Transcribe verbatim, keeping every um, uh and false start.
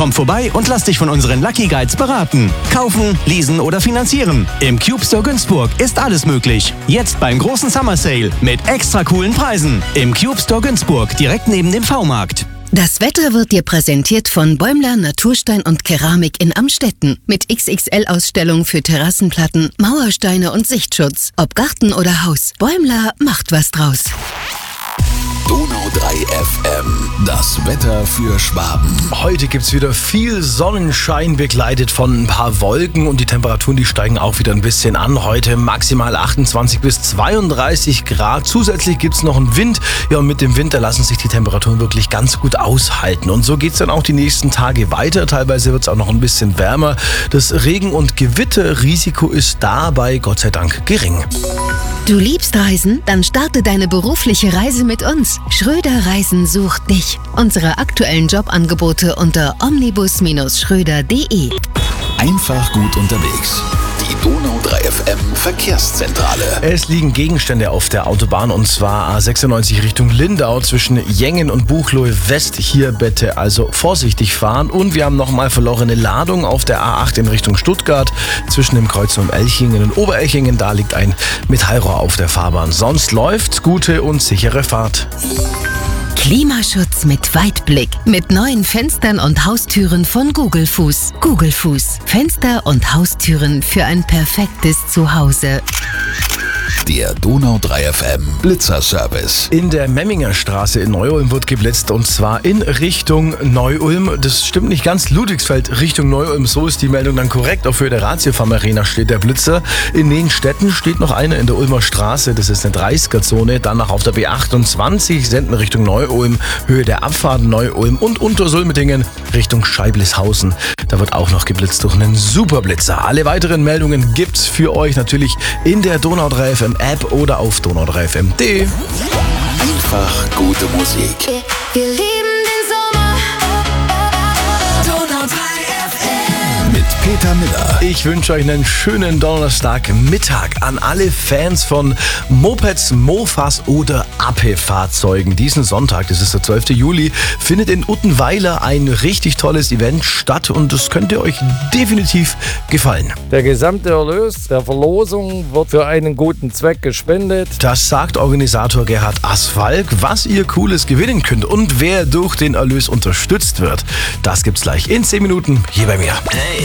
Komm vorbei und lass dich von unseren Lucky Guides beraten. Kaufen, leasen oder finanzieren. Im Cube Store Günzburg ist alles möglich. Jetzt beim großen Summer Sale mit extra coolen Preisen. Im Cube Store Günzburg, direkt neben dem V-Markt. Das Wetter wird dir präsentiert von Bäumler Naturstein und Keramik in Amstetten. Mit X X L-Ausstellung für Terrassenplatten, Mauersteine und Sichtschutz. Ob Garten oder Haus, Bäumler macht was draus. Donau drei F M, das Wetter für Schwaben. Heute gibt es wieder viel Sonnenschein, begleitet von ein paar Wolken und die Temperaturen, die steigen auch wieder ein bisschen an. Heute maximal achtundzwanzig bis zweiunddreißig Grad. Zusätzlich gibt es noch einen Wind. Ja, und mit dem Winter lassen sich die Temperaturen wirklich ganz gut aushalten. Und so geht es dann auch die nächsten Tage weiter. Teilweise wird es auch noch ein bisschen wärmer. Das Regen- und Gewitterrisiko ist dabei Gott sei Dank gering. Du liebst Reisen? Dann starte deine berufliche Reise mit uns. Schröder Reisen sucht dich. Unsere aktuellen Jobangebote unter omnibus Bindestrich schröder punkt de. Einfach gut unterwegs. Die Donau drei F M Verkehrszentrale. Es liegen Gegenstände auf der Autobahn und zwar A sechsundneunzig Richtung Lindau zwischen Jengen und Buchloe West. Hier bitte also vorsichtig fahren. Und wir haben nochmal verlorene Ladung auf der A acht in Richtung Stuttgart zwischen dem Kreuz um Elchingen und Oberelchingen. Da liegt ein Metallrohr auf der Fahrbahn. Sonst läuft's. Gute und sichere Fahrt. Klimaschutz mit Weitblick. Mit neuen Fenstern und Haustüren von Google Fuß. Google Fuß. Fenster und Haustüren für ein perfektes Zuhause. Der Donau drei F M Blitzerservice. In der Memminger Straße in Neu-Ulm wird geblitzt und zwar in Richtung Neu-Ulm. Das stimmt nicht ganz, Ludwigsfeld Richtung Neu-Ulm. So ist die Meldung dann korrekt. Auf Höhe der Ratiofarm Arena steht der Blitzer. In den Städten steht noch einer in der Ulmer Straße. Das ist eine dreißiger-Zone. Danach auf der B achtundzwanzig Senden Richtung Neu-Ulm. Höhe der Abfahrt Neu-Ulm und Untersulmetingen Richtung Scheiblishausen. Da wird auch noch geblitzt durch einen Superblitzer. Alle weiteren Meldungen gibt's für euch natürlich in der Donau drei F M App oder auf donau drei F M punkt de. Einfach gute Musik. Wir lieben den Sommer. Donau drei F M. Mit Peter Miller. Ich wünsche euch einen schönen Donnerstagmittag an alle Fans von Mopeds, Mofas oder A P-Fahrzeugen. Diesen Sonntag, das ist der zwölfte Juli, findet in Uttenweiler ein richtig tolles Event statt und das könnte euch definitiv gefallen. Der gesamte Erlös der Verlosung wird für einen guten Zweck gespendet. Das sagt Organisator Gerhard Asfalk. Was ihr Cooles gewinnen könnt und wer durch den Erlös unterstützt wird, das gibt's gleich in zehn Minuten hier bei mir. Hey.